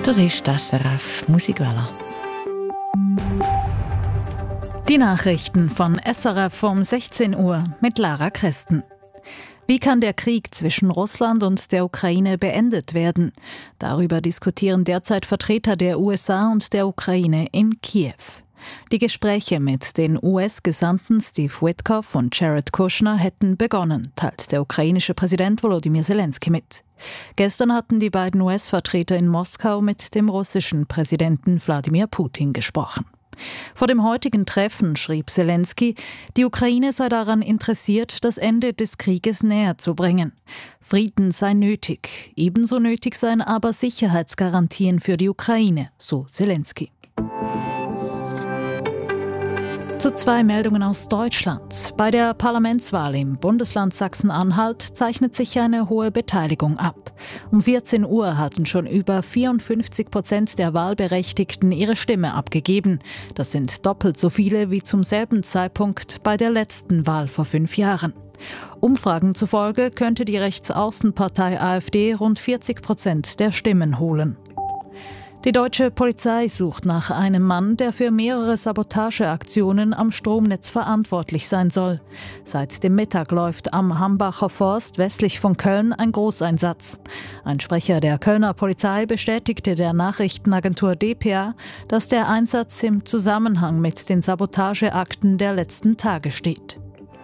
Das ist das SRF Musikwelle. Die Nachrichten von SRF um 16 Uhr mit Lara Christen. Wie kann der Krieg zwischen Russland und der Ukraine beendet werden? Darüber diskutieren derzeit Vertreter der USA und der Ukraine in Kiew. Die Gespräche mit den US-Gesandten Steve Witkoff und Jared Kushner hätten begonnen, teilt der ukrainische Präsident Volodymyr Zelensky mit. Gestern hatten die beiden US-Vertreter in Moskau mit dem russischen Präsidenten Wladimir Putin gesprochen. Vor dem heutigen Treffen schrieb Zelensky, die Ukraine sei daran interessiert, das Ende des Krieges näher zu bringen. Frieden sei nötig. Ebenso nötig seien aber Sicherheitsgarantien für die Ukraine, so Zelensky. Zu zwei Meldungen aus Deutschland. Bei der Parlamentswahl im Bundesland Sachsen-Anhalt zeichnet sich eine hohe Beteiligung ab. Um 14 Uhr hatten schon über 54% der Wahlberechtigten ihre Stimme abgegeben. Das sind doppelt so viele wie zum selben Zeitpunkt bei der letzten Wahl vor 5 Jahren. Umfragen zufolge könnte die Rechtsaußenpartei AfD rund 40% der Stimmen holen. Die deutsche Polizei sucht nach einem Mann, der für mehrere Sabotageaktionen am Stromnetz verantwortlich sein soll. Seit dem Mittag läuft am Hambacher Forst westlich von Köln ein Großeinsatz. Ein Sprecher der Kölner Polizei bestätigte der Nachrichtenagentur dpa, dass der Einsatz im Zusammenhang mit den Sabotageakten der letzten Tage steht.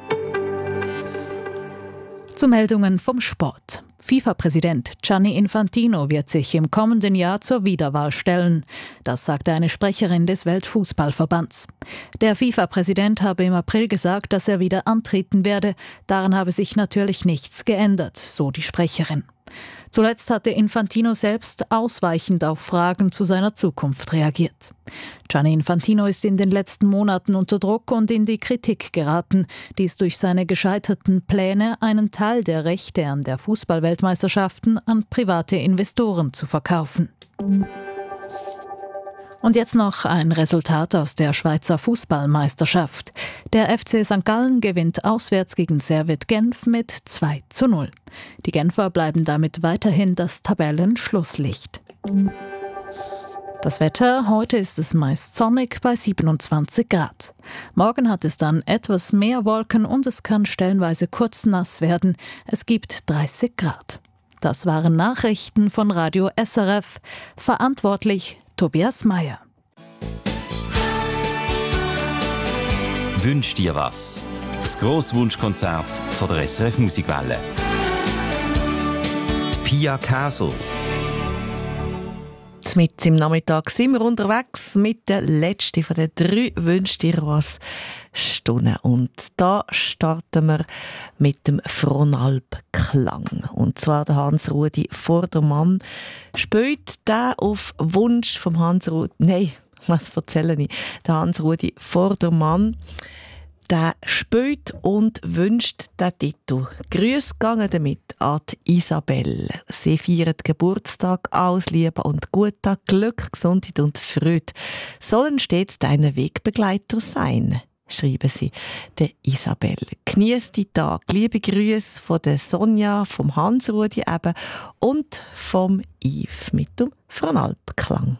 Zu Meldungen vom Sport. FIFA-Präsident Gianni Infantino wird sich im kommenden Jahr zur Wiederwahl stellen. Das sagte eine Sprecherin des Weltfußballverbands. Der FIFA-Präsident habe im April gesagt, dass er wieder antreten werde. Daran habe sich natürlich nichts geändert, so die Sprecherin. Zuletzt hatte Infantino selbst ausweichend auf Fragen zu seiner Zukunft reagiert. Gianni Infantino ist in den letzten Monaten unter Druck und in die Kritik geraten. Dies durch seine gescheiterten Pläne, einen Teil der Rechte an der Fußballweltmeisterschaften an private Investoren zu verkaufen. Und jetzt noch ein Resultat aus der Schweizer Fußballmeisterschaft. Der FC St. Gallen gewinnt auswärts gegen Servette Genf mit 2:0. Die Genfer bleiben damit weiterhin das Tabellenschlusslicht. Das Wetter, heute ist es meist sonnig bei 27 Grad. Morgen hat es dann etwas mehr Wolken und es kann stellenweise kurz nass werden. Es gibt 30 Grad. Das waren Nachrichten von Radio SRF. Verantwortlich Tobias Meyer. Wünsch dir was? Das Grosswunschkonzert von der SRF Musikwelle. Die Pia Castle. Mit im Nachmittag sind wir unterwegs mit der letzten von den 3 Wünsch dir was Stunden. Und da starten wir mit dem Fronalp-Klang. Und zwar der Hans-Rudi Vordermann spielt den auf Wunsch vom Hans-Rudi... Nein, was erzähle ich? Der Hans-Rudi Vordermann, der spielt und wünscht den Titel. Grüß gehen damit an die Isabel. Sie feiert Geburtstag, alles Liebe und Gute, Glück, Gesundheit und Freude sollen stets deine Wegbegleiter sein, schreiben sie der Isabel. Genieß die Tag. Liebe Grüße von der Sonja, vom Hans-Rudi eben und vom Yves mit dem Fronalp-Klang.